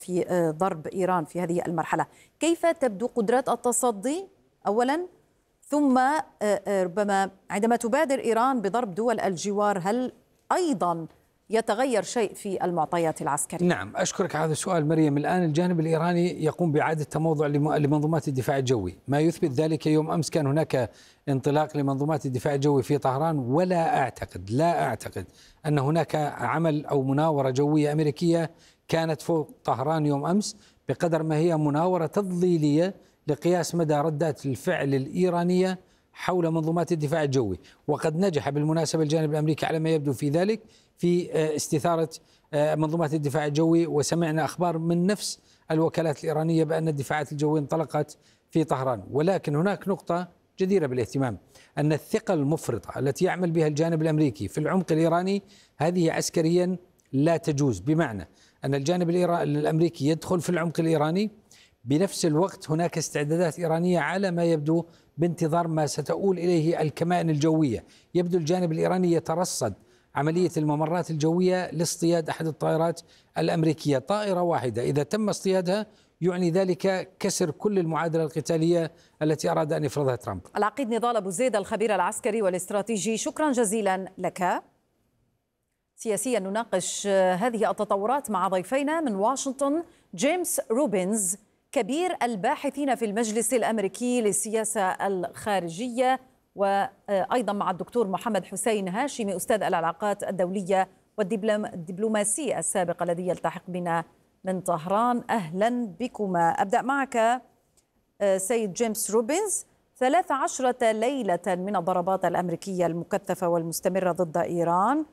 في ضرب إيران في هذه المرحلة. كيف تبدو قدرات التصدي أولا، ثم ربما عندما تبادر إيران بضرب دول الجوار هل أيضا يتغير شيء في المعطيات العسكرية؟ نعم، أشكرك على هذا السؤال مريم. الآن الجانب الإيراني يقوم بإعادة تموضع لمنظومات الدفاع الجوي، ما يثبت ذلك يوم أمس كان هناك انطلاق لمنظومات الدفاع الجوي في طهران، ولا أعتقد أن هناك عمل أو مناورة جوية أمريكية كانت فوق طهران يوم أمس، بقدر ما هي مناورة تضليلية لقياس مدى ردات الفعل الإيرانية حول منظومات الدفاع الجوي. وقد نجح بالمناسبة الجانب الأمريكي على ما يبدو في ذلك في استثارة منظومات الدفاع الجوي، وسمعنا أخبار من نفس الوكالات الإيرانية بأن الدفاعات الجوية انطلقت في طهران. ولكن هناك نقطة جديرة بالاهتمام، أن الثقة المفرطة التي يعمل بها الجانب الأمريكي في العمق الإيراني هذه عسكريا لا تجوز، بمعنى أن الجانب الأمريكي يدخل في العمق الإيراني، بنفس الوقت هناك استعدادات إيرانية على ما يبدو بانتظار ما ستؤول إليه الكمائن الجوية. يبدو الجانب الإيراني يترصد عملية الممرات الجوية لاصطياد أحد الطائرات الأمريكية. طائرة واحدة إذا تم اصطيادها يعني ذلك كسر كل المعادلة القتالية التي أراد أن يفرضها ترامب. العقيد نضال أبو زيد الخبير العسكري والاستراتيجي، شكرا جزيلا لك. سياسيا نناقش هذه التطورات مع ضيفينا من واشنطن، جيمس روبنز كبير الباحثين في المجلس الأمريكي للسياسة الخارجية، وأيضا مع الدكتور محمد حسين هاشمي أستاذ العلاقات الدولية والدبلوماسية السابق الذي يلتحق بنا من طهران. أهلا بكما. أبدأ معك سيد جيمس روبنز. 13 ليلة من الضربات الأمريكية المكثفة والمستمرة ضد إيران،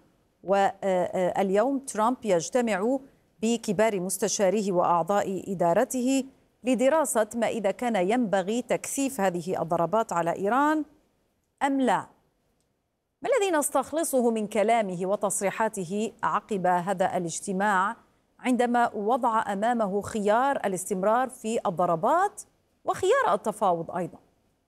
واليوم ترامب يجتمع بكبار مستشاريه وأعضاء إدارته لدراسة ما إذا كان ينبغي تكثيف هذه الضربات على إيران أم لا. ما الذي نستخلصه من كلامه وتصريحاته عقب هذا الاجتماع عندما وضع أمامه خيار الاستمرار في الضربات وخيار التفاوض أيضا؟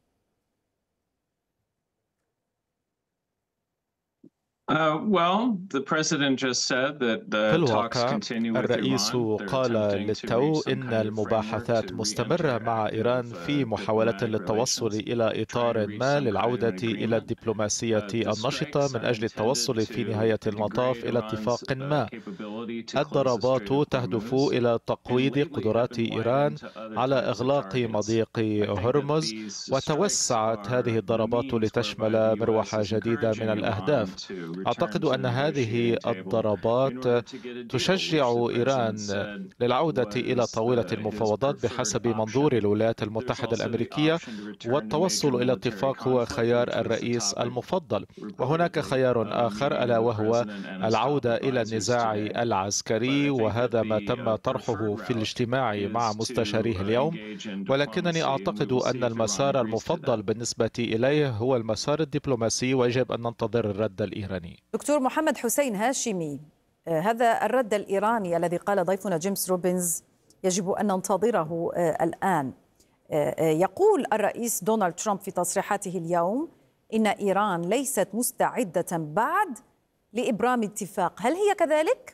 في الواقع الرئيس قال للتو إن المباحثات مستمرة مع إيران في محاولة للتوصل إلى إطار ما للعودة إلى الدبلوماسية النشطة من أجل التوصل في نهاية المطاف إلى اتفاق ما. الضربات تهدف إلى تقويض قدرات إيران على إغلاق مضيق هرمز، وتوسعت هذه الضربات لتشمل مروحة جديدة من الأهداف. أعتقد أن هذه الضربات تشجع إيران للعودة إلى طاولة المفاوضات بحسب منظور الولايات المتحدة الأمريكية، والتوصل إلى اتفاق هو خيار الرئيس المفضل. وهناك خيار آخر ألا وهو العودة إلى النزاع العسكري، وهذا ما تم طرحه في الاجتماع مع مستشاريه اليوم. ولكنني أعتقد أن المسار المفضل بالنسبة إليه هو المسار الدبلوماسي، ويجب أن ننتظر الرد الإيراني. دكتور محمد حسين هاشمي، هذا الرد الإيراني الذي قال ضيفنا جيمس روبنز يجب أن ننتظره الآن. يقول الرئيس دونالد ترامب في تصريحاته اليوم إن إيران ليست مستعدة بعد لإبرام اتفاق، هل هي كذلك؟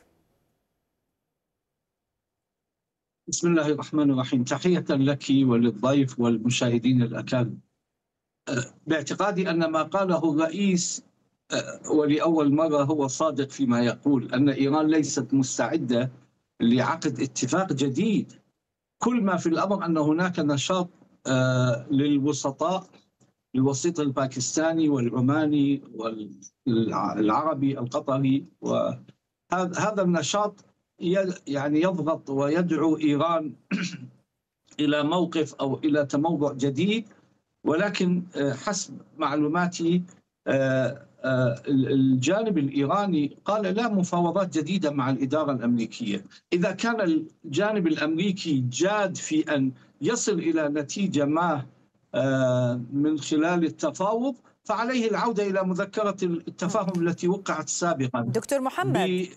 بسم الله الرحمن الرحيم. تحية لك وللضيف والمشاهدين الأكارم. باعتقادي أن ما قاله الرئيس ولأول مرة هو صادق فيما يقول أن إيران ليست مستعدة لعقد اتفاق جديد. كل ما في الأمر أن هناك نشاط للوسطاء، الوسيط الباكستاني والعماني والعربي القطري، وهذا النشاط يعني يضغط ويدعو إيران إلى موقف أو إلى تموضع جديد. ولكن حسب معلوماتي الجانب الإيراني قال لا مفاوضات جديدة مع الإدارة الأمريكية. إذا كان الجانب الأمريكي جاد في أن يصل إلى نتيجة ما من خلال التفاوض، فعليه العودة إلى مذكرة التفاهم التي وقعت سابقا. دكتور محمد،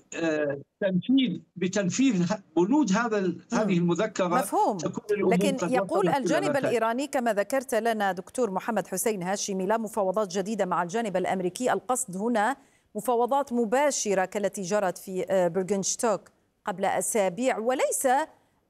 بتنفيذ بنود هذه المذكرة مفهوم. لكن يقول الجانب الإيراني كما ذكرت لنا دكتور محمد حسين هاشمي لا مفاوضات جديدة مع الجانب الأمريكي، القصد هنا مفاوضات مباشرة كالتي جرت في برغنشتوك قبل أسابيع، وليس